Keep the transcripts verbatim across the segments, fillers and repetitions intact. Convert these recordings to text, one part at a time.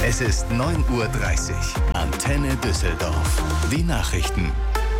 Es ist neun Uhr dreißig. Antenne Düsseldorf. Die Nachrichten.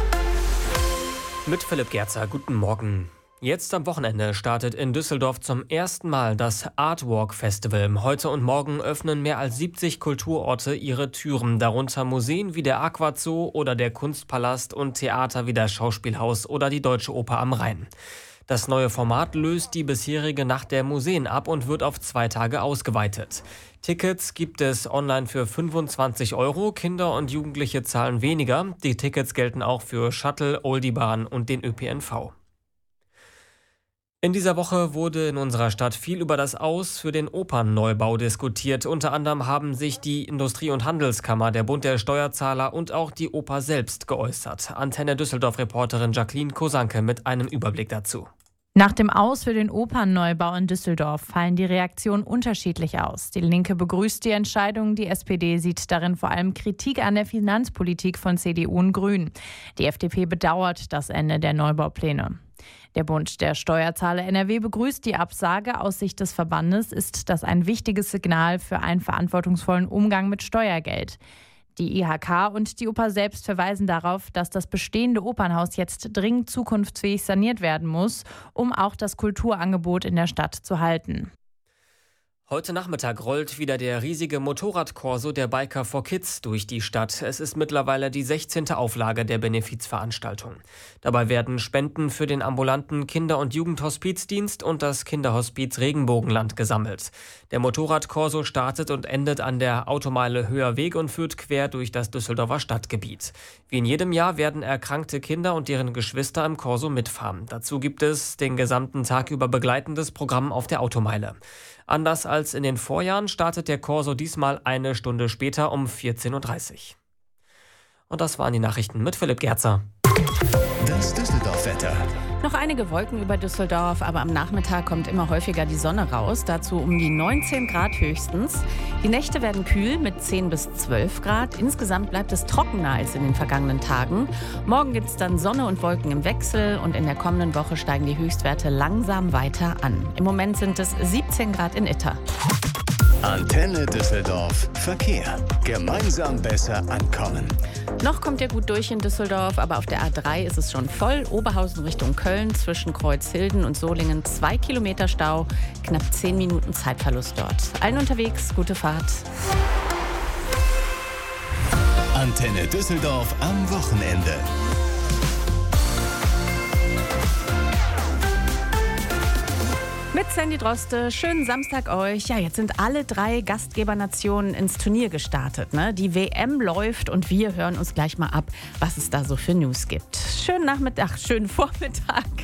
Mit Philipp Gerzer, guten Morgen. Jetzt am Wochenende startet in Düsseldorf zum ersten Mal das Artwalk Festival. Heute und morgen öffnen mehr als siebzig Kulturorte ihre Türen, darunter Museen wie der Aquazoo oder der Kunstpalast und Theater wie das Schauspielhaus oder die Deutsche Oper am Rhein. Das neue Format löst die bisherige Nacht der Museen ab und wird auf zwei Tage ausgeweitet. Tickets gibt es online für fünfundzwanzig Euro, Kinder und Jugendliche zahlen weniger. Die Tickets gelten auch für Shuttle, Oldibahn und den Ö P N V. In dieser Woche wurde in unserer Stadt viel über das Aus für den Opernneubau diskutiert. Unter anderem haben sich die Industrie- und Handelskammer, der Bund der Steuerzahler und auch die Oper selbst geäußert. Antenne Düsseldorf-Reporterin Jacqueline Kosanke mit einem Überblick dazu. Nach dem Aus für den Opernneubau in Düsseldorf fallen die Reaktionen unterschiedlich aus. Die Linke begrüßt die Entscheidung, die S P D sieht darin vor allem Kritik an der Finanzpolitik von C D U und Grünen. Die F D P bedauert das Ende der Neubaupläne. Der Bund der Steuerzahler N R W begrüßt die Absage. Aus Sicht des Verbandes ist das ein wichtiges Signal für einen verantwortungsvollen Umgang mit Steuergeld. Die I H K und die Oper selbst verweisen darauf, dass das bestehende Opernhaus jetzt dringend zukunftsfähig saniert werden muss, um auch das Kulturangebot in der Stadt zu halten. Heute Nachmittag rollt wieder der riesige Motorradkorso der Biker for Kids durch die Stadt. Es ist mittlerweile die sechzehnte Auflage der Benefizveranstaltung. Dabei werden Spenden für den ambulanten Kinder- und Jugendhospizdienst und das Kinderhospiz Regenbogenland gesammelt. Der Motorradkorso startet und endet an der Automeile Höher Weg und führt quer durch das Düsseldorfer Stadtgebiet. Wie in jedem Jahr werden erkrankte Kinder und deren Geschwister im Korso mitfahren. Dazu gibt es den gesamten Tag über begleitendes Programm auf der Automeile. Anders als in den Vorjahren startet der Korso diesmal eine Stunde später um vierzehn Uhr dreißig. Und das waren die Nachrichten mit Philipp Gerzer. Das Düsseldorf-Wetter. Noch einige Wolken über Düsseldorf, aber am Nachmittag kommt immer häufiger die Sonne raus. Dazu um die neunzehn Grad höchstens. Die Nächte werden kühl mit zehn bis zwölf Grad. Insgesamt bleibt es trockener als in den vergangenen Tagen. Morgen gibt es dann Sonne und Wolken im Wechsel und in der kommenden Woche steigen die Höchstwerte langsam weiter an. Im Moment sind es siebzehn Grad in Itter. Antenne Düsseldorf. Verkehr. Gemeinsam besser ankommen. Noch kommt ihr gut durch in Düsseldorf, aber auf der A drei ist es schon voll. Oberhausen Richtung Köln zwischen Kreuzhilden und Solingen zwei Kilometer Stau, knapp zehn Minuten Zeitverlust dort. Allen unterwegs, gute Fahrt. Antenne Düsseldorf am Wochenende. Mit Sandy Droste, schönen Samstag euch. Ja, jetzt sind alle drei Gastgebernationen ins Turnier gestartet. Ne? Die W M läuft und wir hören uns gleich mal ab, was es da so für News gibt. Schönen Nachmittag, schönen Vormittag